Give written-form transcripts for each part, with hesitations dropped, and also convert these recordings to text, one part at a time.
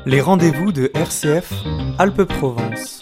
Les rendez-vous de RCF Alpes-Provence.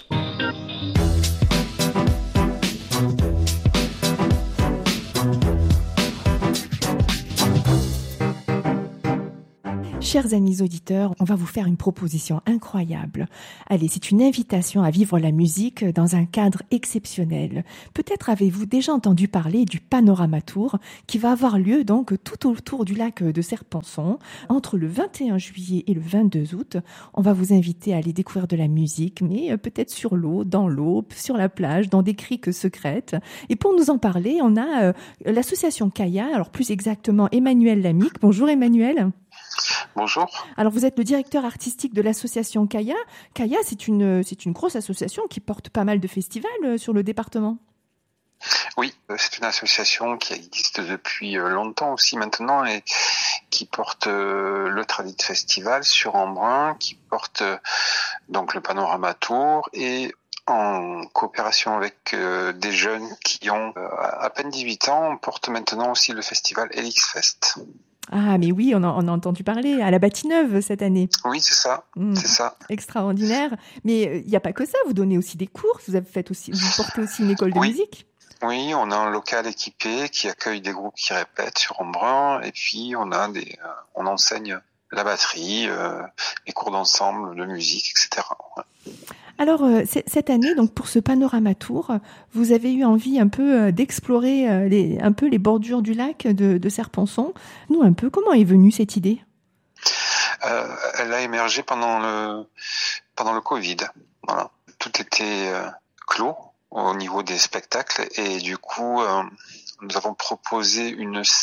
Chers amis auditeurs, on va vous faire une proposition incroyable. Allez, c'est une invitation à vivre la musique dans un cadre exceptionnel. Peut-être avez-vous déjà entendu parler du Panorama Tour qui va avoir lieu donc tout autour du lac de Serre-Ponçon entre le 21 juillet et le 22 août. On va vous inviter à aller découvrir de la musique, mais peut-être sur l'eau, dans l'eau, sur la plage, dans des criques secrètes. Et pour nous en parler, on a l'association Kaya, alors plus exactement Emmanuel Lamique. Bonjour Emmanuel. Bonjour. Alors vous êtes le directeur artistique de l'association Kaya. Kaya, c'est une grosse association qui porte pas mal de festivals sur le département. Oui, c'est une association qui existe depuis longtemps aussi maintenant et qui porte le Tradit Festival sur Embrun, qui porte donc le Panorama Tour et en coopération avec des jeunes qui ont à peine 18 ans, on porte maintenant aussi le festival Elix Fest. Ah, mais oui, on a entendu parler à la Bâtie-Neuve cette année. Oui, c'est ça, c'est ça. Extraordinaire. Mais il n'y a pas que ça, vous donnez aussi des cours, vous portez aussi une école de musique. Oui, on a un local équipé qui accueille des groupes qui répètent sur Embrun, et puis on enseigne la batterie, les cours d'ensemble, de musique, etc. Ouais. Alors, cette année, donc pour ce Panorama Tour, vous avez eu envie un peu d'explorer les bordures du lac de Serre-Ponçon. Nous, un peu, comment est venue cette idée ? Elle a émergé pendant le Covid. Voilà. Tout était clos au niveau des spectacles et du coup, nous avons proposé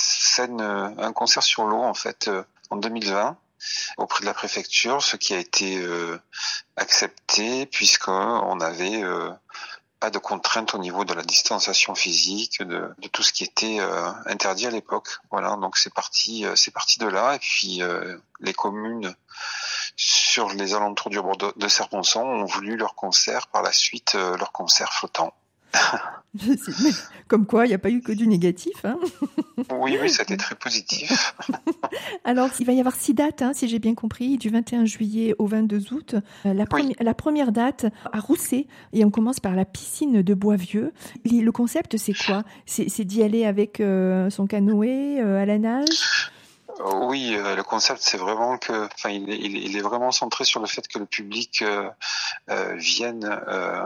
un concert sur l'eau en fait en 2020. Auprès de la préfecture, ce qui a été accepté puisqu'on n'avait pas de contraintes au niveau de la distanciation physique, de tout ce qui était interdit à l'époque. Voilà, donc c'est parti de là. Et puis les communes sur les alentours du bord de Serre-Ponçon ont voulu leur concert par la suite, leur concert flottant. Comme quoi, il n'y a pas eu que du négatif. Hein. Oui, c'était très positif. Alors, il va y avoir 6 dates, si j'ai bien compris, du 21 juillet au 22 août. La première date à Rousset, et on commence par la piscine de Boisvieux. Le concept, c'est quoi ? C'est d'y aller avec son canoë à la nage ? Oui, le concept, c'est vraiment il est vraiment centré sur le fait que le public vienne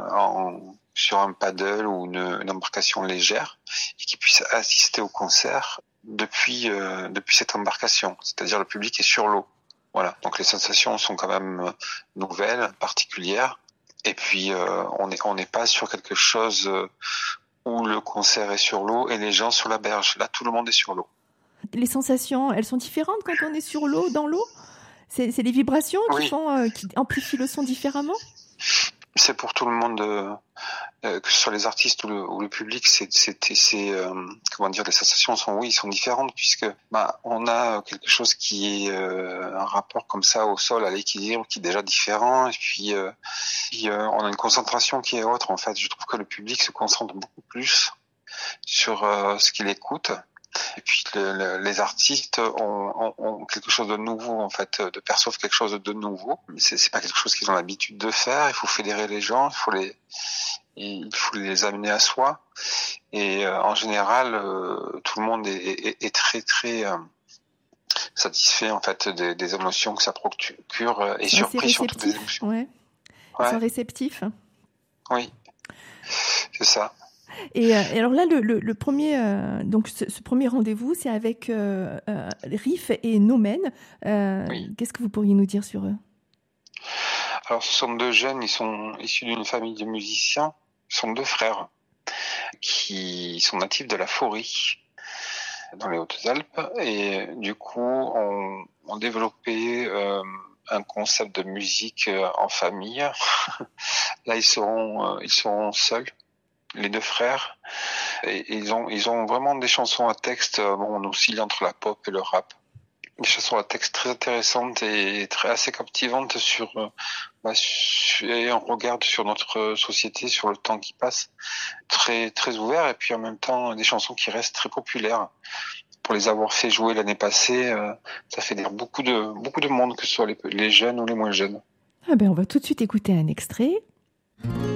sur un paddle ou une embarcation légère et qui puisse assister au concert depuis cette embarcation. C'est-à-dire le public est sur l'eau. Voilà. Donc les sensations sont quand même nouvelles, particulières. Et puis on n'est pas sur quelque chose où le concert est sur l'eau et les gens sur la berge. Là, tout le monde est sur l'eau. Les sensations, elles sont différentes quand on est sur l'eau, dans l'eau ? C'est les vibrations qui amplifient le son différemment ? C'est pour tout le monde, que ce soit les artistes ou le public, les sensations sont différentes puisque on a quelque chose qui est un rapport comme ça au sol, à l'équilibre qui est déjà différent et puis on a une concentration qui est autre en fait. Je trouve que le public se concentre beaucoup plus sur ce qu'il écoute. Et puis les artistes ont quelque chose de nouveau en fait, perçoivent quelque chose de nouveau. Mais c'est pas quelque chose qu'ils ont l'habitude de faire. Il faut fédérer les gens, il faut les amener à soi. Et en général, tout le monde est très très satisfait en fait des émotions que ça procure et surpris sur toutes les émotions. Ouais. Ils sont réceptifs. Oui, c'est ça. Et alors là, le premier, donc ce premier rendez-vous, c'est avec Riff et Nomen. Qu'est-ce que vous pourriez nous dire sur eux ? Alors, ce sont 2 jeunes, ils sont issus d'une famille de musiciens. Ce sont 2 frères qui sont natifs de la Faurie, dans les Hautes-Alpes, et du coup, ont développé un concept de musique en famille. Là, ils seront seuls. Les 2 frères, et ils ont vraiment des chansons à texte, on oscille entre la pop et le rap. Des chansons à texte très intéressantes et assez captivantes et on regarde sur notre société, sur le temps qui passe, très, très ouvert, et puis en même temps, des chansons qui restent très populaires. Pour les avoir fait jouer l'année passée, ça fait beaucoup de monde, que ce soit les jeunes ou les moins jeunes. Ah ben, on va tout de suite écouter un extrait.